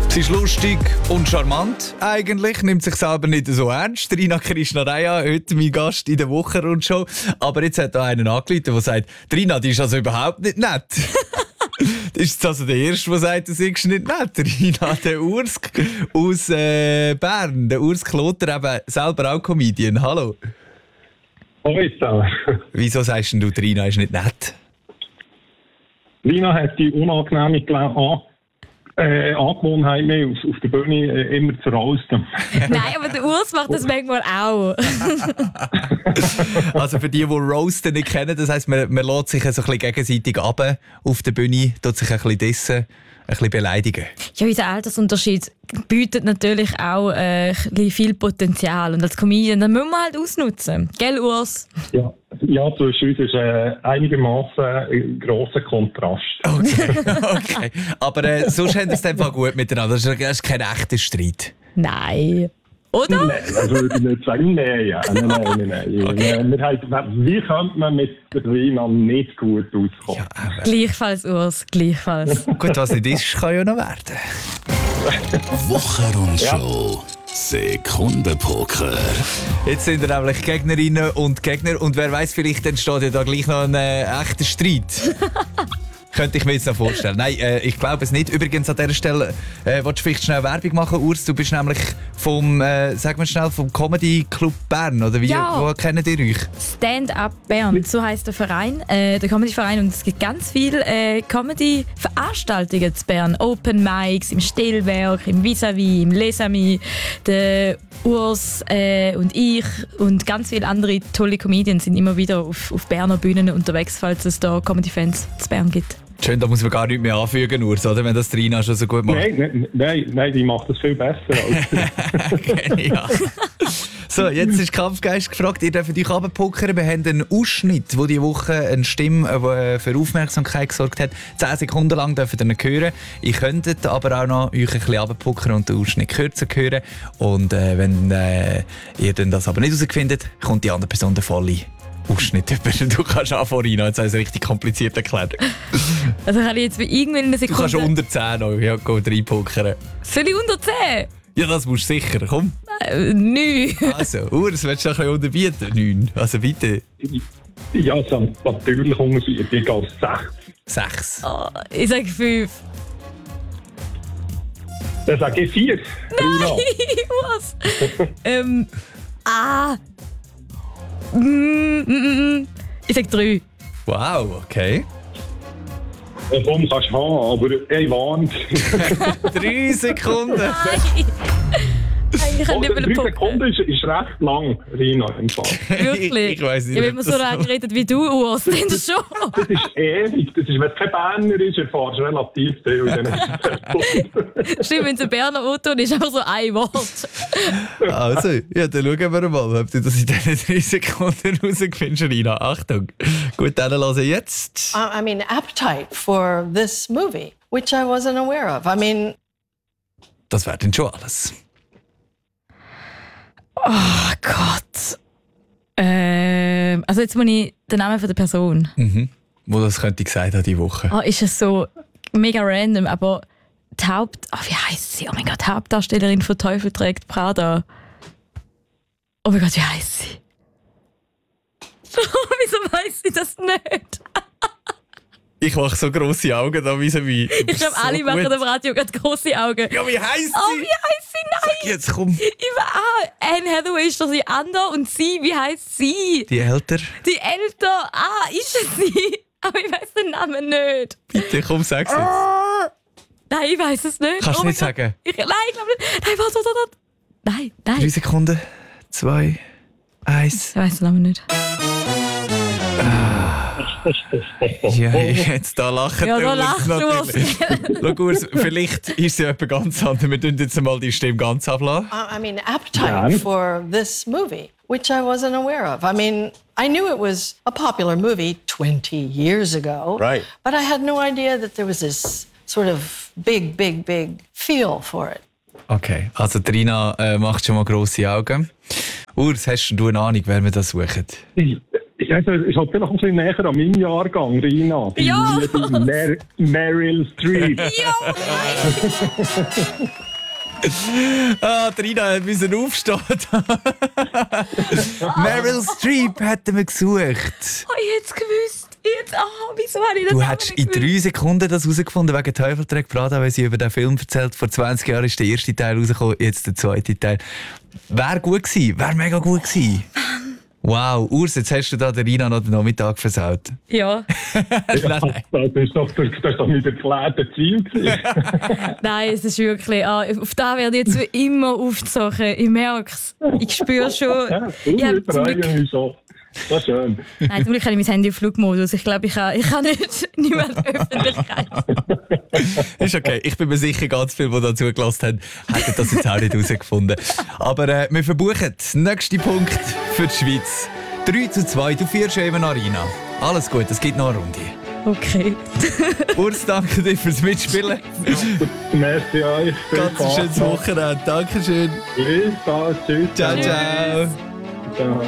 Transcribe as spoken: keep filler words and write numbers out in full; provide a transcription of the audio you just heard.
Sie ist lustig und charmant eigentlich, nimmt sich selber nicht so ernst. Rina Krishnaraya, heute mein Gast in der Wochenrundshow. Aber jetzt hat da einen angerufen, der sagt, Rina, die ist also überhaupt nicht nett. Das ist also der Erste, der sagt, du bist nicht nett. Rina, der Urs aus äh, Bern, der Urs Kloter, eben selber auch Comedian. Hallo. Hallo. Wieso sagst du, Rina ist nicht nett? Rina hat die unangenehme An- äh, Angewohnheit mehr auf, auf der Bühne äh, immer zu roasten. Nein, aber der Urs macht das manchmal auch. Also für die, die Roasten nicht kennen, das heisst, man, man lässt sich so ein bisschen gegenseitig runter auf der Bühne, tut sich ein bisschen dissen, ein bisschen beleidigen. Ja, unser Altersunterschied bietet natürlich auch äh, ein bisschen viel Potenzial. Und als Comedian, dann müssen wir halt ausnutzen. Gell, Urs? Ja, ja zwischen uns ist äh, einigermaßen ein grosser Kontrast. Okay, okay. Aber äh, sonst haben wir es einfach gut miteinander. Das ist, das ist kein echter Streit. Nein. Oder? Nein, das würde ich nicht sagen. Nein, ja. nein, nein, nein. nein. Okay. Wir haben, wie könnte man mit der Rina nicht gut auskommen? Ja, Gleichfalls, Urs, gleichfalls. gut, was nicht ist, kann ja noch werden. Wochenrundshow. Sekundenpoker. Jetzt sind wir nämlich Gegnerinnen und Gegner und wer weiß, vielleicht entsteht ja da gleich noch ein äh, echter Streit. Könnte ich mir jetzt noch vorstellen. Nein, äh, ich glaube es nicht. Übrigens an dieser Stelle, äh, willst du vielleicht schnell Werbung machen, Urs? Du bist nämlich vom, äh, sag mal schnell, vom Comedy Club Bern, oder wie? Ja. Wo kennt ihr euch? Stand-up Bern, so heisst der Verein, äh, der Comedy-Verein. Und es gibt ganz viele äh, Comedy-Veranstaltungen zu Bern. Open Mics im Stellwerk, im Vis-à-vis, im Les Amis. Der Urs äh, und ich und ganz viele andere tolle Comedians sind immer wieder auf, auf Berner Bühnen unterwegs, falls es da Comedy-Fans zu Bern gibt. Schön, da muss man gar nichts mehr anfügen, Urs, oder? Wenn das Rina schon so gut macht. Nein, nein, nein, nein, die macht das viel besser als Genial. So, jetzt ist Kampfgeist gefragt. Ihr dürft euch runterpokern. Wir haben einen Ausschnitt, wo diese Woche eine Stimme äh, für Aufmerksamkeit gesorgt hat. Zehn Sekunden lang dürft ihr ihn hören. Ihr könntet aber auch noch euch ein bisschen runterpokern und den Ausschnitt kürzer hören. Und äh, wenn äh, ihr dann das aber nicht herausfindet, kommt die andere Person der volle Ausschnitt über. Du kannst anfangen, Rina. Jetzt habe ich es richtig kompliziert erklärt. Also kann ich jetzt irgendwie in einer Du Sekunde... kannst unter zehn noch. Ja, go reinpokern. Soll ich unter zehn? Ja, das musst du sicher. Komm. Äh, neun. Also, Urs, willst du noch ein bisschen unterbieten? Neun. Also bitte. Ja, also, natürlich ungefähr. Ich gehe als sechs. Sechs. Oh, ich sage fünf. Dann sage ich vier. Rina. Was? ähm, ah. Mm, mm, mm. Ich sag drei. Wow, okay. Ja, komm, kannst du haben, aber ey, warnt. Drei Sekunden. Nein. Eigentlich kann ich Oh, nicht drei mehr Sekunden ist, ist recht lang, Rina, im Fall. Wirklich? Ich, ich weiss nicht. Ja, wenn ob man das so lange redet wie du, Urs, dann schon. Das ist ewig. Das ist, wenn es kein Berner ist, erfahrst du relativ viel in diesen Sekunden. Stimmt, wenn es ein Berner Auto ist, einfach so ein Wort. Also, ja, dann schauen wir mal, ob du das in diesen drei Sekunden rausfindest, Rina. Achtung. Gut, dann lassen jetzt. Uh, I mean, appetite for this movie, which I wasn't aware of. I mean, Das wäre dann schon alles. Oh Gott. Ähm, also jetzt muss ich den Namen von der Person. Mhm. Wo das könnte ich gesagt haben, diese Woche. Oh, ist es so mega random, aber die Haupt... Oh, wie heisst sie? Oh mein Gott, die Hauptdarstellerin von Teufel trägt Prada. Oh mein Gott, wie heisst sie? Wieso weiss ich das nicht? Ich mache so grosse Augen da vis-à-vis. Ich glaube, so alle machen gut. im Radio gerade grosse Augen. Ja, wie heisst Oh, sie? wie heisst sie? Nein! Sag jetzt, komm. Ich war, ah, Anne Hathaway ist doch die andere und sie, wie heisst sie? Die Älter. Die Älter. Ah, ist es sie? Aber ich weiss den Namen nicht. Bitte, komm, sag's jetzt. Oh. Nein, ich weiss es nicht. Kannst du Oh nicht mein Gott. sagen? Ich, nein, ich glaube nicht. Nein, warte, warte, warte. Nein, Drei nein. Sekunden. Zwei. Eins. Ich weiss den Namen nicht. Ja, jetzt da lachen Ja, da wir uns lacht natürlich. Schau, Urs, vielleicht ist sie etwas ganz anderes. Wir tun jetzt mal die Stimme ganz ablassen. uh, I mean, appetite Yeah. for this movie, which I wasn't aware of. I mean, I knew it was a popular movie twenty years ago, Right. but I had no idea that there was this sort of big, big, big feel for it. Okay, also Trina äh, macht schon mal grosse Augen. Urs, hast du eine Ahnung, wer wir das suchen? Ich, Ja, es ist halt vielleicht ein bisschen näher an meinem Jahrgang, Rina. Die Ja. liebe Mer Meryl Streep. Ja, Ah, die Rina musste aufstehen. Meryl Streep hätten wir gesucht. oh, ich hätte es gewusst. Jetzt, ah, wieso habe ich das Du auch hättest nicht in gewusst? drei Sekunden das herausgefunden wegen Teufel trägt Prada, weil sie über den Film erzählt. Vor zwanzig Jahren ist der erste Teil rausgekommen, jetzt der zweite Teil. Wäre gut gewesen, wäre mega gut gewesen. Wow, Urs, jetzt hast du da der Rina noch den Nachmittag versaut. Ja. Ja, das ist doch, das ist doch nicht erklärte Ziel gewesen. Nein, es ist wirklich, ah, auf da werde ich jetzt wie immer aufgezogen. Ich merke es. Ich spüre schon. Ja, Ich hab du, zum freue Glück, mich schon. Das ist schön. nein, zum Glück habe ich mein Handy auf Flugmodus. Ich glaube, ich kann, ich kann nicht, nicht mehr in der Öffentlichkeit. Ist okay, ich bin mir sicher, ganz viele, die da zugelassen haben, hätten das jetzt auch nicht herausgefunden. Aber äh, wir verbuchen den nächsten Punkt für die Schweiz. drei zu zwei, du führst ja eben Arena. Alles gut, es gibt noch eine Runde. Okay. Urs, danke dir fürs Mitspielen. Merci euch. Ganz ein schönes Wochenende. Dankeschön. Bis bald. Tschüss. Ciao, ciao. Ciao.